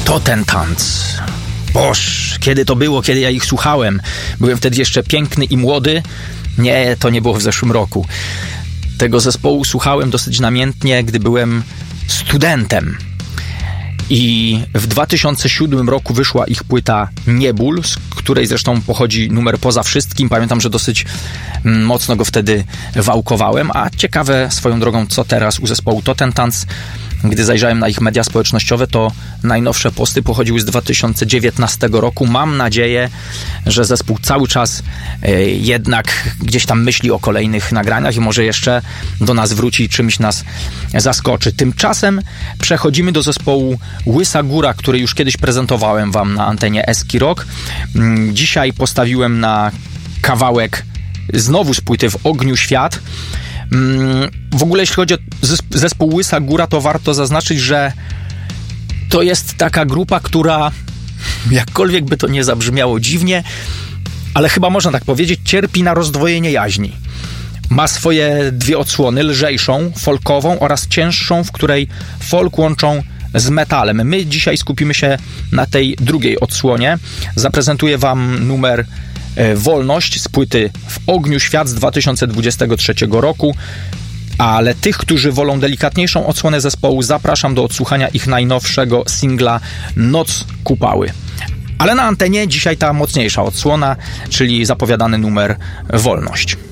To ten tanc. Boż, kiedy to było, kiedy ja ich słuchałem? Byłem wtedy jeszcze piękny i młody. Nie, to nie było w zeszłym roku. Tego zespołu słuchałem dosyć namiętnie, gdy byłem studentem. I w 2007 roku wyszła ich płyta Nieból, z której zresztą pochodzi numer Poza Wszystkim. Pamiętam, że dosyć mocno go wtedy wałkowałem. A ciekawe swoją drogą, co teraz u zespołu To ten tanc. Gdy zajrzałem na ich media społecznościowe, to najnowsze posty pochodziły z 2019 roku. Mam nadzieję, że zespół cały czas jednak gdzieś tam myśli o kolejnych nagraniach i może jeszcze do nas wróci i czymś nas zaskoczy. Tymczasem przechodzimy do zespołu Łysa Góra, który już kiedyś prezentowałem wam na antenie Eski Rock. Dzisiaj postawiłem na kawałek znowu z płyty W ogniu świat. W ogóle jeśli chodzi o zespół Łysa Góra, to warto zaznaczyć, że to jest taka grupa, która, jakkolwiek by to nie zabrzmiało dziwnie, ale chyba można tak powiedzieć, cierpi na rozdwojenie jaźni. Ma swoje dwie odsłony, lżejszą, folkową oraz cięższą, w której folk łączą z metalem. My dzisiaj skupimy się na tej drugiej odsłonie. Zaprezentuję wam numer Wolność z płyty W ogniu świat z 2023 roku, ale tych, którzy wolą delikatniejszą odsłonę zespołu, zapraszam do odsłuchania ich najnowszego singla Noc Kupały. Ale na antenie dzisiaj ta mocniejsza odsłona, czyli zapowiadany numer Wolność.